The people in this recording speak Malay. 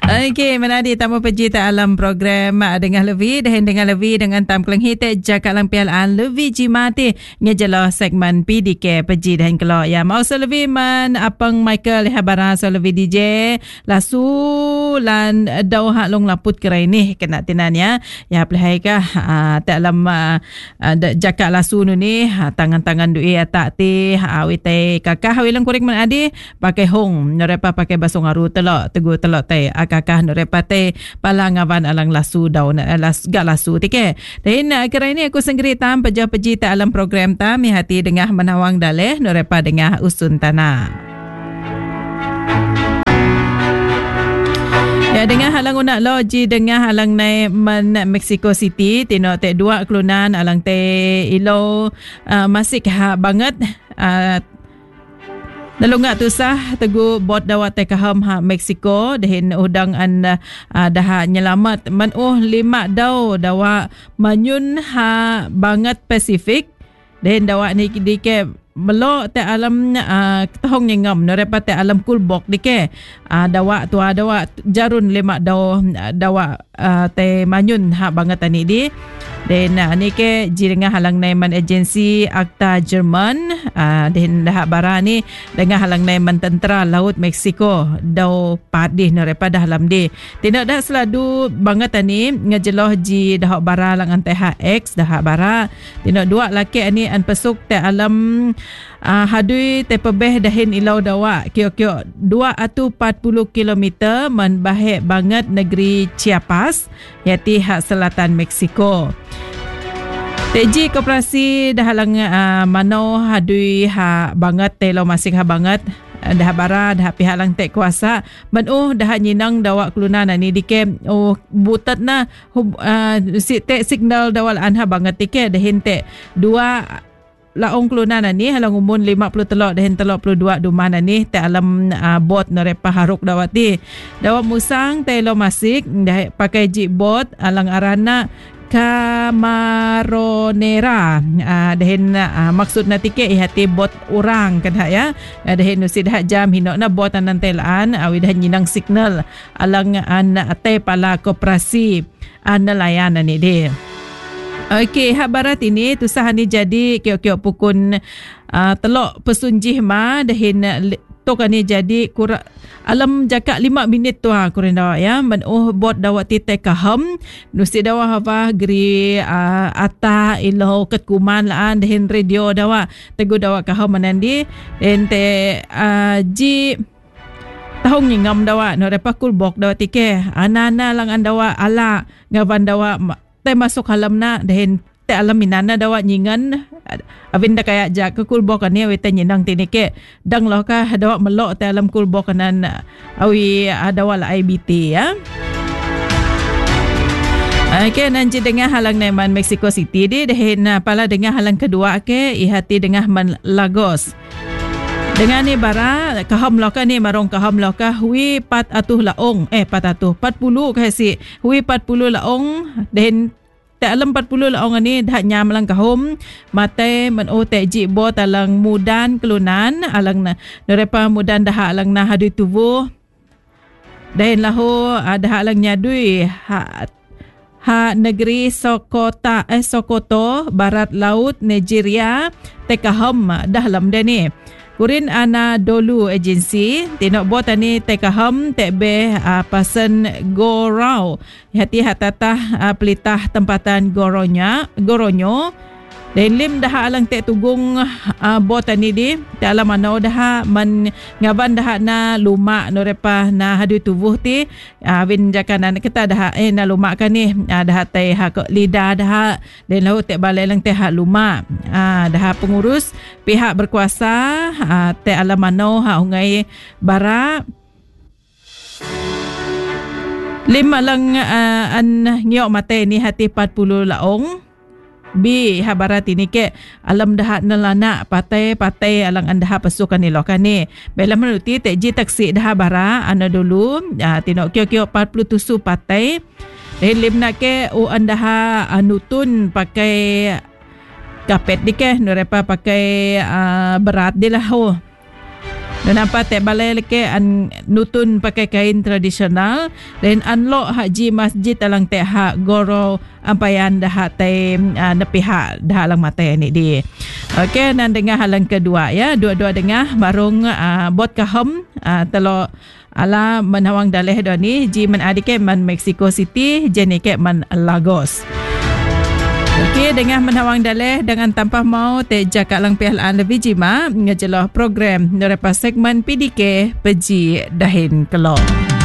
Okey, menadi tamu pencipta alam program dengan lebih dengan tam kelang hite jaga lang pialaan lebih jimati ngejelo segmen PDK peji dan kelo ya mau lebih man apang Michael habara so lebih DJ lasu lan dau hak long laput kerai ni kena tinanya ya plehai ka dalam jaga lasu ni tangan-tangan dui atak ti awite kakah wilang kuring menadi pakai hong norepa pakai basong aru telok tegu telok te kakah norepate palangawan alang lasu daun gak lasu tike dan kira ini aku senggeri tam peji ta alam program tam mi hati dengah menawang daleh norepa dengah usun tanah ya dengan halang unak loji dengan halang nai man Mexico City tino te dua kelunan alang te ilo masih banget Nalunga tu sah tegu bot dawat te kaham ha Mexico dehin udang an dah nyelamat man 5 dawa manyun ha banget Pasifik dehin dawa ni dike melo te alam tahong nyengam norepa te alam kulbok dike dawa tu dawa jarun 5 dawa te manyun ha banget ani di dan ni ke jirengah halang naiman agensi Akta Jerman dan dah bara ni dengan halang naiman tentera laut Mexico dau padih norepa dah halam di tidak dah seladu banget ani ngejeloh ji dah bara lang an THX dah bara tidak dua laki ani an pesuk te alam hadui te pebeh dahin ilau dawa kio-kio 240 km menbahek banget negeri Chiapas yaitu hak selatan Mexico. Teji koperasi dah halang mano hadui ha banget telo masing ha banget dah bara dah pihak lang tek kuasa menuh dah nyinang dawa kelunan ni dike butat na tek signal dawal anha banget tike dahin tek dua laong kelunan ni halang umun 50 telok dahin telok 22 dumah ni te alam bot norepa haruk dawati dawa musang telo masik dah pakai jeep bot alang arana Camaronera dahin maksud na tike ihati bot orang kan ya dahin nusid hak jam hinok na bot anan telaan awi dah nyinang signal alang an ate pala koperasi nelayan ni de. Okey, hak barat ini tu sah ni jadi kio-kio pukun telok pesunjih ma dahin tok ni jadi kurang alam jakak 5 minit tu kurang dawa ya men bot dawa tite kaham nusi dawa hava geri ata ilo ket kuman laan dahin radio dawa tegu dawa kaham manandi ente ji tahong ngam dawa no repakul bok dawa tike anana lang andawa ala ngawan dawa te masuk halam na dahin te alam minana dawa nyingan avinda kaya jak ke kulbok ani wete nyinang tinike dang lo ka dawa melok te alam kulbok kanan awi dawa la IBT ya. Okay, nanti dengan halang naiman Mexico City di dahin pala dengan halang kedua ke ihati dengan Lagos. Dengan ni bara kaham loka ni marong kaham loka hui 400 laong 40 ke si hui 40 laong dahin tak alam 40 laong ni dah nyam lang kahom mate men te ji bot alang mudan kelunan alang na norepa mudan dah alang na hadui tubuh dahin lahu dah alang nyadui ha negeri Sokoto barat laut Nigeria te kahom dah lam de ni Kurin ana dolu agensi tinok bot ani tekaham tebe pasen gorau hati hatata pelitah tempatan goronyo dan lim dah alang tek tugung bot ani di dalam mana dah man ngaban dah na lumak norepa na hadu tubuh ti win jakanan kita dah na lumak kan ni dah tai hak lidah dah dan lau tek balai lang teh hak lumak dah pengurus pihak berkuasa te alam mana hak hungai bara lima lang an ngiok mate ni hati 40 laong bi habarat ini ke alam dah nelana patai alang anda pasukan ni lokan ni bela menuti teji taksi dah bara ana dulu tinok kio 40 tusu patai lim nak ke anda anutun pakai kapet di ke norepa pakai berat di lah Dan nampak tak balai leke an nutun pakai kain tradisional dan unlock haji masjid alang tak hak goro ampayan dah hak tai nepi hak dah alang mata ni di. Okey, nan dengar halang kedua ya. Dua-dua dengar barung bot kaham telo ala menawang daleh do ni ji man adike man Mexico City jenike man Lagos. Okey, dengan menawang daleh dengan tanpa mau te jakak lang pihalaan lebih jima ngejelah program daripada segmen PDK Peji Dahin Kelong.